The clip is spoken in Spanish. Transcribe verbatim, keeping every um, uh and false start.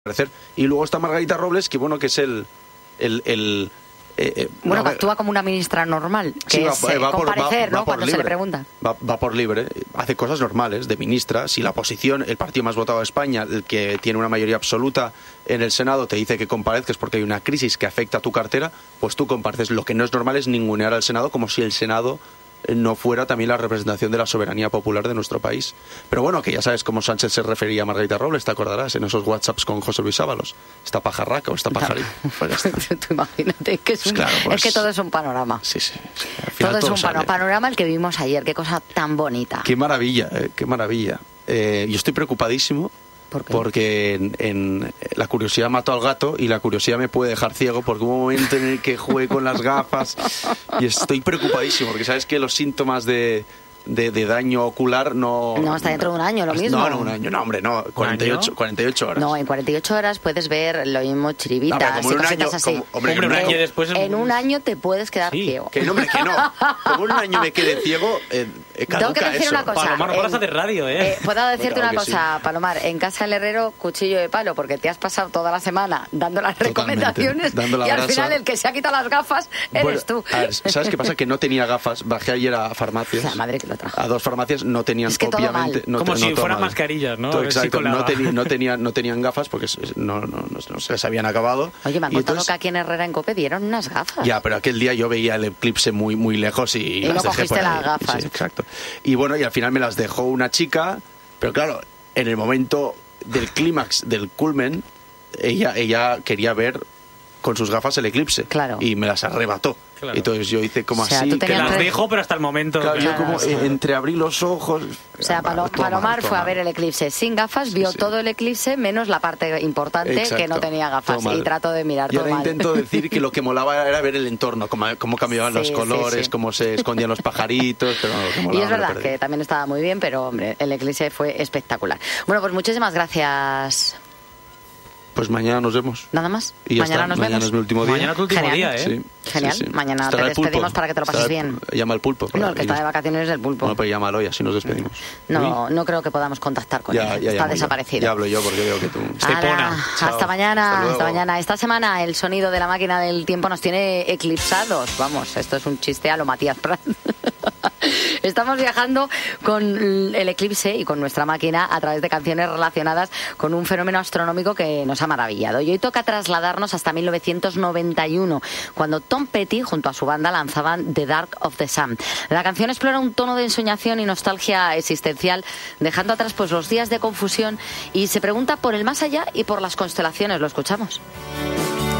Y luego está Margarita Robles, que bueno, que es el... el, el eh, eh, bueno, no, que actúa como una ministra normal, que sí, es va, eh, va por, comparecer, va, va ¿no? por Cuando libre. se le pregunta. Va, va por libre, hace cosas normales de ministra. Si la oposición, el partido más votado de España, el que tiene una mayoría absoluta en el Senado, te dice que comparezcas porque hay una crisis que afecta a tu cartera, pues tú compareces. Lo que no es normal es ningunear al Senado como si el Senado no fuera también la representación de la soberanía popular de nuestro país. Pero bueno, que ya sabes cómo Sánchez se refería a Margarita Robles, te acordarás, en esos WhatsApps con José Luis Ábalos. Esta pajarraca o esta pajarita. Pues Tú imagínate, que es, un, claro, pues, es que todo es un panorama. Sí, sí. sí. Todo es todo un pano, panorama el que vimos ayer, qué cosa tan bonita. Qué maravilla, eh, qué maravilla. Eh, yo estoy preocupadísimo. ¿Por qué? Porque en, en la curiosidad mató al gato y la curiosidad me puede dejar ciego, porque hubo un momento en el que jugué con las gafas y estoy preocupadísimo porque sabes que los síntomas de, de, de daño ocular no... No, hasta dentro de un año lo mismo. No, no, un año, no, hombre, no, cuarenta y ocho, cuarenta y ocho horas. No, en cuarenta y ocho horas puedes ver lo mismo, chiribitas no, y cositas así. Como, hombre, hombre, un año año después... En un año te puedes quedar sí. ciego. Que no, hombre, que no. Como un año me quede ciego, eh, eh, caduca Tengo que decir eso. una cosa. Palomar, no paras en, de radio, ¿eh? eh Puedo decirte Claro una que cosa, sí. Palomar. En casa del herrero, cuchillo de palo, porque te has pasado toda la semana dando las Totalmente, recomendaciones dando la y al brasa. final el que se ha quitado las gafas eres Bueno, tú. A ver, ¿sabes qué pasa? Que no tenía gafas. Bajé ayer a farmacias. La madre que lo trajo. A dos farmacias no tenían, Es que todo obviamente... mal. No, Como no, si todo fueran mal. mascarillas, ¿no? Todo, A ver si exacto, colaba. no, teni, no, tenían, no tenían gafas porque no, no, no, no se les habían acabado. Oye, me han Y contado entonces, que aquí en Herrera en Cope dieron unas gafas. ya, pero aquel día yo veía el eclipse muy muy lejos y, Y las no dejé cogiste por ahí. las gafas. Sí, exacto. Y bueno, y al final me las dejó una chica, pero claro, en el momento del clímax, del culmen, ella, ella quería ver con sus gafas el eclipse. Claro. Y me las arrebató. Claro. Entonces yo hice como O sea, así. tú que Que tenías las no- dejo, pero hasta el momento. Claro, yo Claro, como sí. eh, entreabrí los ojos. O sea, Palo- Todo mal, Palomar todo fue a mal. ver el eclipse sin gafas, Sí, vio sí. todo el eclipse menos la parte importante Exacto, que no tenía gafas todo mal. y trató de mirar Y todo ahora mal. intento decir que lo que molaba era ver el entorno, cómo, cómo cambiaban Sí, los sí, colores, sí. cómo se escondían los pajaritos. Pero no, lo que Y molaba es me lo verdad perdí. que también estaba muy bien, pero hombre, el eclipse fue espectacular. Bueno, pues muchísimas gracias. Pues mañana nos vemos. Nada más. Y ya Mañana está. nos mañana vemos. es mi último día. Mañana tu último Genial. día, ¿eh? Sí, Genial. sí, sí. Mañana Estará te el pulpo. despedimos para que te lo pases Estará- bien. Llama al pulpo. para No, el que ir. está de vacaciones es el pulpo. Bueno, pues llámalo y así nos despedimos. No, no creo que podamos contactar con Ya, él. ya Está llamo yo. desaparecido. Ya hablo yo porque veo que tú... Estoy Ahora, pona. Chao. hasta mañana, Hasta hasta, luego. mañana. Esta semana el sonido de la máquina del tiempo nos tiene eclipsados. Vamos, esto es un chiste a lo Matías Prat. Estamos viajando con el eclipse y con nuestra máquina a través de canciones relacionadas con un fenómeno astronómico que nos ha maravillado. Y hoy toca trasladarnos hasta mil novecientos noventa y uno, cuando Tom Petty junto a su banda lanzaban The Dark of the Sun. La canción explora un tono de ensoñación y nostalgia existencial, dejando atrás pues los días de confusión, y se pregunta por el más allá y por las constelaciones. Lo escuchamos.